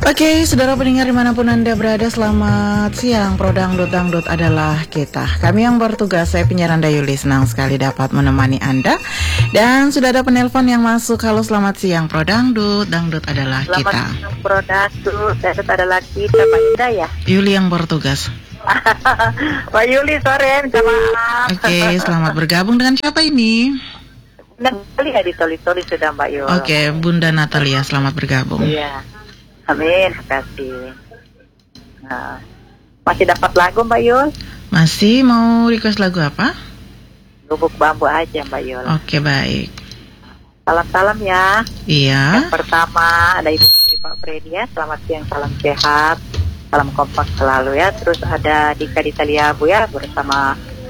Oke, saudara pendengar dimanapun Anda berada, selamat siang. Prodangdut Dangdut adalah kita. Kami yang bertugas, saya penyiar Anda Yuli, senang sekali dapat menemani Anda. Dan sudah ada penelpon yang masuk. Halo, selamat siang Prodangdut, Dangdut adalah kita. Selamat siang Prodangdut, Dangdut adalah kita, Pak Indah ya? Yuli yang bertugas. Pak Yuli, sore, minta maaf. Oke, selamat bergabung dengan siapa ini? Natalia di Toli-Toli sudah Mbak Yul. Oke, Bunda Natalia, selamat bergabung. Iya. Amin, terima kasih. Nah, masih dapat lagu Mbak Yul? Masih mau request lagu apa? Lubuk Bambu aja Mbak Yul. Oke, baik. Salam-salam ya. Iya. Yang pertama ada Ibu Putri Pak Freddy ya. Selamat siang, salam sehat, salam kompak selalu ya. Terus ada Dika di Taliabu ya bersama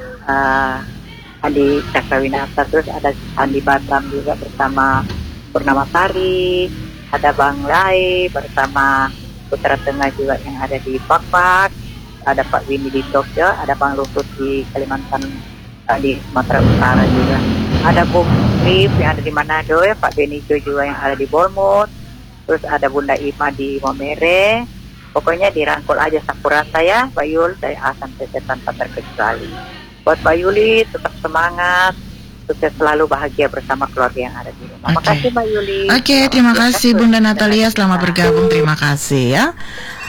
Andi Cakrawinata. Terus ada Andi Batam juga bersama Purnama Sari. Ada Bang Lai bersama Putra Tengah juga yang ada di Pakpak. Ada Pak Winnie di Jogja. Ada Bang Luhut di Kalimantan, di Sumatera Utara juga. Ada Bung Rif yang ada di Manado ya. Pak Benijo juga yang ada di Bournemouth. Terus ada Bunda Ima di Momere. Pokoknya dirangkul aja Sakurata ya Pak Yul, dari A sampai Z tanpa terkecuali. Buat Pak Yuli tetap semangat, sukses selalu, bahagia bersama keluarga yang ada di rumah. Terima kasih Mbak Yuli. Oke, terima kasih Bunda Natalia, selamat bergabung, terima kasih ya.